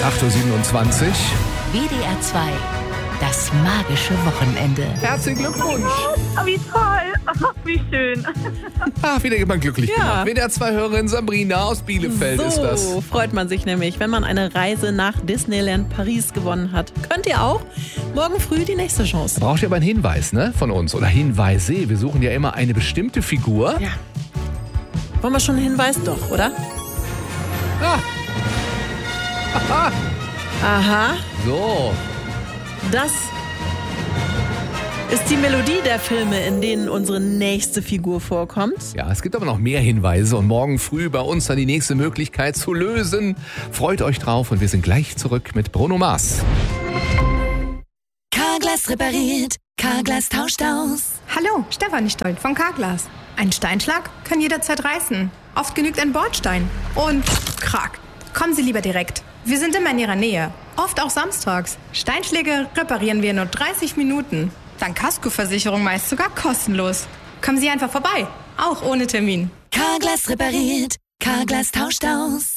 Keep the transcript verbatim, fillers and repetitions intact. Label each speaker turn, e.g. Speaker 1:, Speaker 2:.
Speaker 1: acht Uhr siebenundzwanzig.
Speaker 2: W D R zwei, das magische Wochenende.
Speaker 1: Herzlichen Glückwunsch.
Speaker 3: Oh, wie toll. Oh, wie schön.
Speaker 1: Ach, wieder jemand glücklich
Speaker 4: Ja.
Speaker 1: gemacht. W D R zwei-Hörerin Sabrina aus Bielefeld
Speaker 4: so
Speaker 1: ist das.
Speaker 4: freut man sich nämlich, wenn man eine Reise nach Disneyland Paris gewonnen hat. Könnt ihr auch. Morgen früh die nächste Chance.
Speaker 1: Braucht ihr aber einen Hinweis, ne, von uns. Oder Hinweise. Wir suchen ja immer eine bestimmte Figur.
Speaker 4: Ja. Wollen wir schon einen Hinweis? Doch, oder?
Speaker 1: Ah. Aha.
Speaker 4: Aha.
Speaker 1: So.
Speaker 4: Das ist die Melodie der Filme, in denen unsere nächste Figur vorkommt.
Speaker 1: Ja, es gibt aber noch mehr Hinweise und morgen früh bei uns dann die nächste Möglichkeit zu lösen. Freut euch drauf und wir sind gleich zurück mit Bruno Mars.
Speaker 2: Carglass repariert, Carglass tauscht aus.
Speaker 5: Hallo, Stefanie Stolt von Carglass. Ein Steinschlag kann jederzeit reißen. Oft genügt ein Bordstein. Und krack. Kommen Sie lieber direkt. Wir sind immer in Ihrer Nähe. Oft auch samstags. Steinschläge reparieren wir in nur dreißig Minuten. Dann Kaskoversicherung meist sogar kostenlos. Kommen Sie einfach vorbei. Auch ohne Termin.
Speaker 2: Carglass repariert, Carglass tauscht aus.